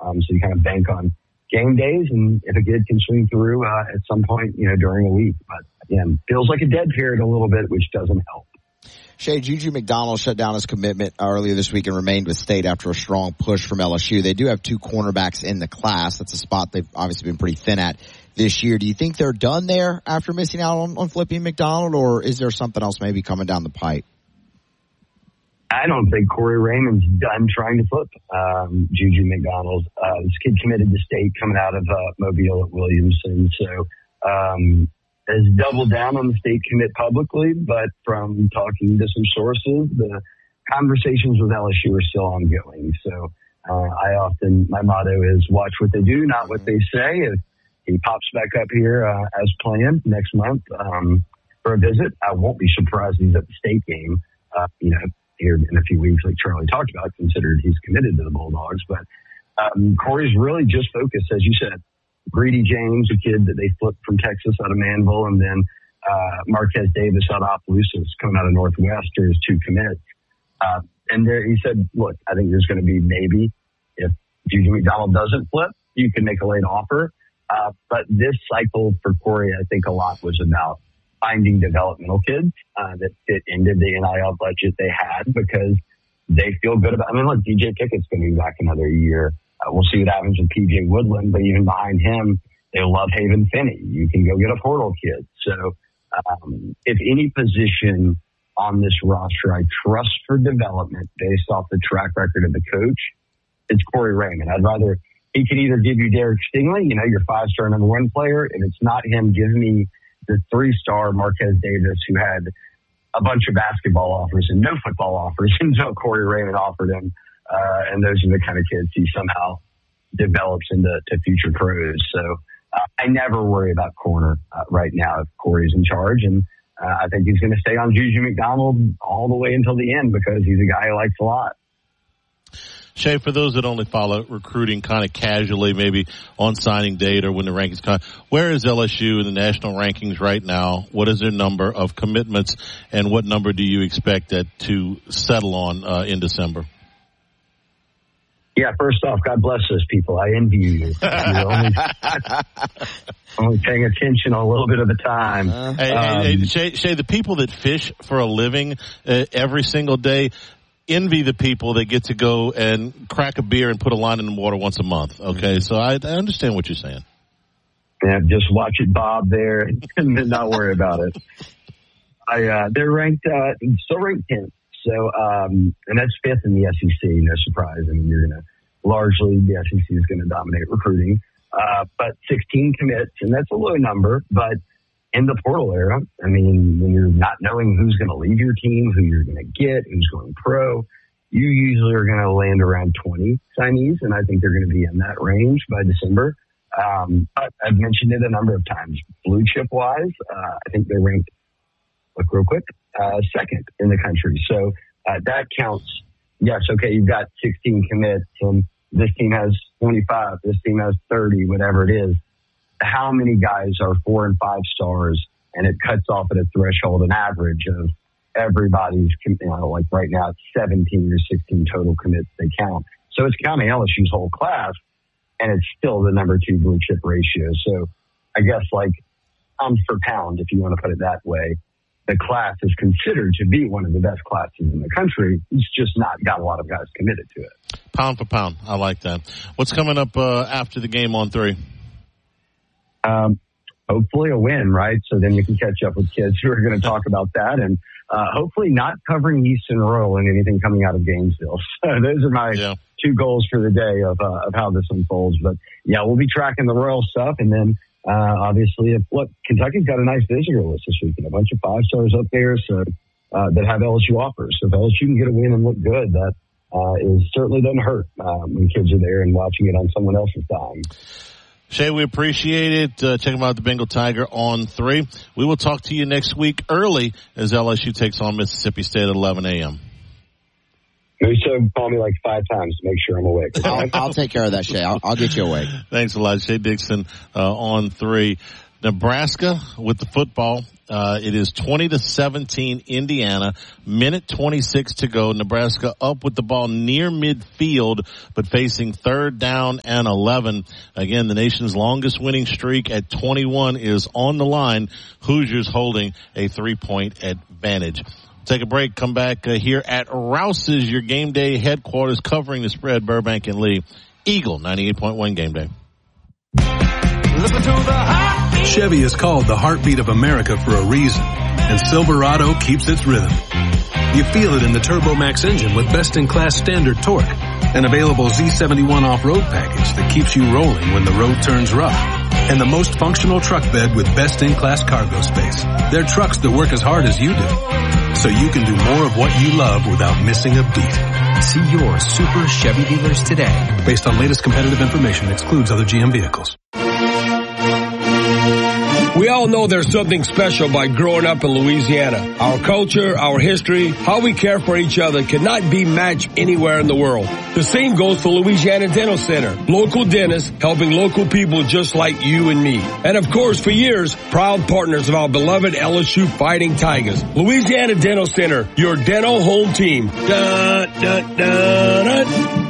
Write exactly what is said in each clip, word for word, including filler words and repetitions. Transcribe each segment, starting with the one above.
Um, so you kind of bank on game days, and if a kid can swing through uh, at some point, you know, during a week. But again, feels like a dead period a little bit, which doesn't help. Shay, Juju McDonald shut down his commitment earlier this week and remained with State after a strong push from L S U. They do have two cornerbacks in the class. That's a spot they've obviously been pretty thin at this year. Do you think they're done there after missing out on, on flipping McDonald, or is there something else maybe coming down the pipe? I don't think Corey Raymond's done trying to flip um, Juju McDonald. Uh, this kid committed to State coming out of uh, Mobile at Williamson. So, um, has doubled down on the State commit publicly, but from talking to some sources, the conversations with L S U are still ongoing. So uh, I often, my motto is watch what they do, not what they say. If he pops back up here uh, as planned next month um, for a visit, I won't be surprised he's at the State game, uh, you know, here in a few weeks, like Charlie talked about, considered he's committed to the Bulldogs. But um, Corey's really just focused, as you said, Greedy James, a kid that they flipped from Texas out of Manville, and then uh, Marquez Davis out of Opelousas coming out of Northwest are his two commits. Uh, and there, he said, look, I think there's going to be maybe if Juju McDonald doesn't flip, you can make a late offer. Uh, but this cycle for Corey, I think a lot was about finding developmental kids uh, that fit into the N I L budget they had because they feel good about, I mean, look, D J Pickett's going to be back another year. Uh, we'll see what happens with P J Woodland, but even behind him, they love Haven Finney. You can go get a portal kid. So um, if any position on this roster I trust for development based off the track record of the coach, it's Corey Raymond. I'd rather, he could either give you Derek Stingley, you know, your five-star number one player. If it's not him, give me the three-star Marquez Davis who had a bunch of basketball offers and no football offers until Corey Raymond offered him. Uh, and those are the kind of kids he somehow develops into to future pros. So uh, I never worry about corner uh, right now if Corey's in charge. And uh, I think he's going to stay on Juju McDonald all the way until the end because he's a guy he likes a lot. Shay, for those that only follow recruiting kind of casually, maybe on signing date or when the rankings come, where is L S U in the national rankings right now? What is their number of commitments, and what number do you expect that to settle on uh, in December? Yeah, first off, God bless those people. I envy you. You're only, only paying attention a little bit of the time. Uh, hey, um, hey, hey, Shay, Shay, the people that fish for a living uh, every single day envy the people that get to go and crack a beer and put a line in the water once a month. Okay, mm-hmm. so I, I understand what you're saying. Yeah, just watch it bob there and not worry about it. I uh, they're ranked, uh, still ranked tenth. So, um, and that's fifth in the S E C. No surprise. I mean, you're going to largely, the S E C is going to dominate recruiting. Uh, but sixteen commits, and that's a low number. But in the portal era, I mean, when you're not knowing who's going to leave your team, who you're going to get, who's going pro, you usually are going to land around twenty signees. And I think they're going to be in that range by December. Um, but I've mentioned it a number of times. Blue chip wise, uh, I think they ranked, look real quick, uh, second in the country. So uh, that counts. Yes, okay, you've got sixteen commits, and this team has twenty-five, this team has thirty, whatever it is. How many guys are four and five stars, and it cuts off at a threshold, an average of everybody's, you know, like right now it's seventeen or sixteen total commits they count. So it's counting L S U's whole class, and it's still the number two blue chip ratio. So I guess like pound for pound, if you want to put it that way, the class is considered to be one of the best classes in the country. It's just not got a lot of guys committed to it. Pound for pound. I like that. What's coming up uh, after the game on three? Um, hopefully a win, right? So then you can catch up with kids who are going to talk about that, and uh, hopefully not covering Easton Royal and anything coming out of Gainesville. So those are my yeah. two goals for the day of, uh, of how this unfolds. But yeah, we'll be tracking the Royal stuff, and then uh, obviously, if, look, Kentucky's got a nice visitor list this weekend, a bunch of five stars up there, so uh, that have L S U offers. So if L S U can get a win and look good, that uh, is certainly doesn't hurt um, when kids are there and watching it on someone else's time. Shay, we appreciate it. Uh, check them out at the Bengal Tiger on three. We will talk to you next week early as L S U takes on Mississippi State at eleven a.m. Musso call me like five times to make sure I'm awake. I'll, I'll take care of that, Shay. I'll, I'll get you awake. Thanks a lot. Shay Dixon uh, on three. Nebraska with the football. Uh, it is twenty to seventeen Indiana. Minute twenty-six to go. Nebraska up with the ball near midfield, but facing third down and eleven. Again, the nation's longest winning streak at twenty-one is on the line. Hoosiers holding a three-point advantage. Take a break. Come back uh, here at Rouse's, your game day headquarters, covering the spread, Burbank and Lee. Eagle ninety-eight point one game day. Listen to the heartbeat. Chevy is called the heartbeat of America for a reason, and Silverado keeps its rhythm. You feel it in the TurboMax engine with best-in-class standard torque, an available Z seventy-one off-road package that keeps you rolling when the road turns rough, and the most functional truck bed with best-in-class cargo space. They're trucks that work as hard as you do, so you can do more of what you love without missing a beat. See your Super Chevy dealers today. Based on latest competitive information, excludes other G M vehicles. We all know there's something special by growing up in Louisiana. Our culture, our history, how we care for each other cannot be matched anywhere in the world. The same goes for Louisiana Dental Center. Local dentists helping local people just like you and me. And of course, for years, proud partners of our beloved L S U Fighting Tigers. Louisiana Dental Center, your dental home team. Da, da, da, da.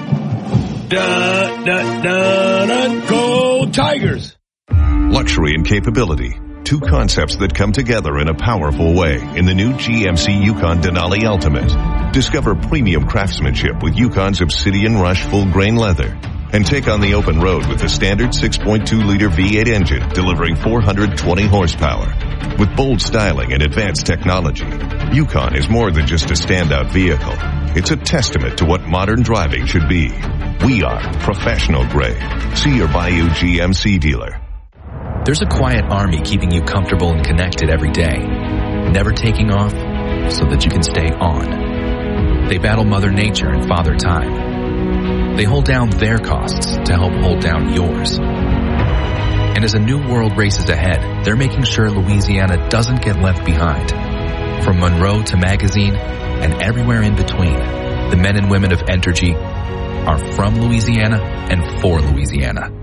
Da, da, da, da. Go Tigers! Luxury and capability, two concepts that come together in a powerful way in the new G M C Yukon Denali Ultimate. Discover premium craftsmanship with Yukon's Obsidian Rush full-grain leather. And take on the open road with the standard six point two liter V eight engine delivering four hundred twenty horsepower. With bold styling and advanced technology, Yukon is more than just a standout vehicle. It's a testament to what modern driving should be. We are professional grade. See your Bayou G M C dealer. There's a quiet army keeping you comfortable and connected every day, never taking off so that you can stay on. They battle Mother Nature and Father Time. They hold down their costs to help hold down yours. And as a new world races ahead, they're making sure Louisiana doesn't get left behind. From Monroe to Magazine and everywhere in between, the men and women of Entergy are from Louisiana and for Louisiana.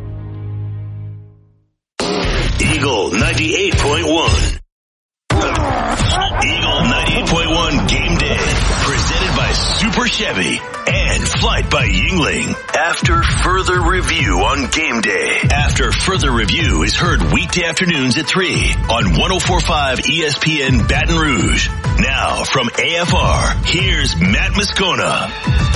Eagle ninety-eight point one. Eagle ninety-eight point one Game Day. Presented by Super Chevy and Flight by Yingling. After Further Review on Game Day. After Further Review is heard weekday afternoons at three on one oh four point five E S P N Baton Rouge. Now from A F R, here's Matt Moscona.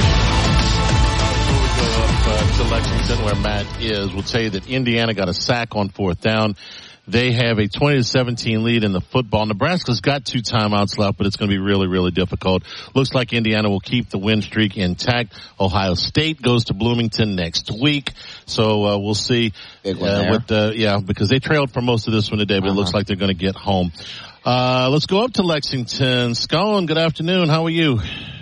To Lexington, where Matt is, will tell you that Indiana got a sack on fourth down. They have a twenty to seventeen lead in the football. Nebraska's got two timeouts left, but it's going to be really, really difficult. Looks like Indiana will keep the win streak intact. Ohio State goes to Bloomington next week, so uh, we'll see. Big one uh, there. with the, yeah, because they trailed for most of this one today, but uh-huh. It looks like they're going to get home. Uh, let's go up to Lexington. Scone, good afternoon. How are you?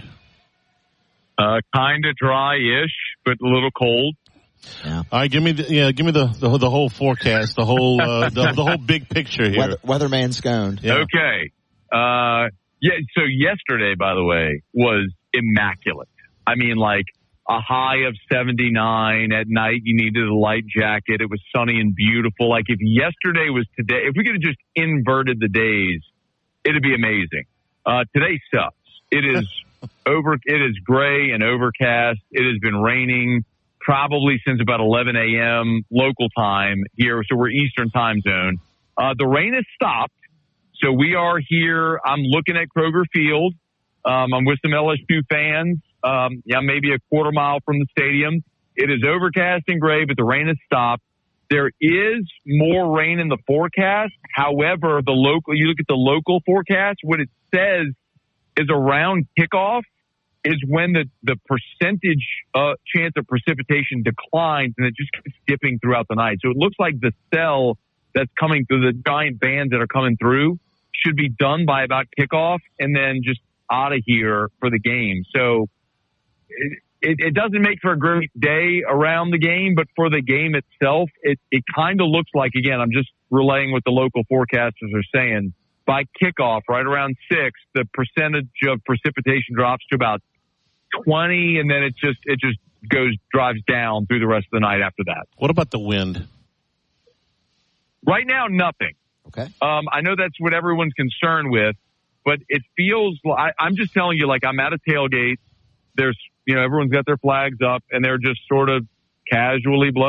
Uh, kind of dry-ish, but a little cold. Yeah. All right, give me the, yeah, give me the, the, the whole forecast, the whole, uh, the, the whole big picture here. Weather, weatherman Scone. Yeah. Okay. Uh, yeah, so yesterday, by the way, was immaculate. I mean, like a high of seventy-nine at night. You needed a light jacket. It was sunny and beautiful. Like if yesterday was today, if we could have just inverted the days, it'd be amazing. Uh, today sucks. It is over. It is gray and overcast. It has been raining probably since about eleven a.m. local time here. So we're Eastern time zone. Uh, the rain has stopped. So we are here. I'm looking at Kroger Field. Um, I'm with some L S U fans. Um, yeah, maybe a quarter mile from the stadium. It is overcast and gray, but the rain has stopped. There is more rain in the forecast. However, the local, you look at the local forecast, what it says is around kickoff is when the, the percentage uh, chance of precipitation declines, and it just keeps dipping throughout the night. So it looks like the cell that's coming through, the giant bands that are coming through, should be done by about kickoff and then just out of here for the game. So it, it, it doesn't make for a great day around the game, but for the game itself, it, it kind of looks like, again, I'm just relaying what the local forecasters are saying, by kickoff, right around six, the percentage of precipitation drops to about twenty, and then it just it just goes drives down through the rest of the night after that. What about the wind? Right now, nothing. Okay. Um, I know that's what everyone's concerned with, but it feels like, I'm just telling you, like, I'm at a tailgate. There's, you know, everyone's got their flags up and they're just sort of casually blowing.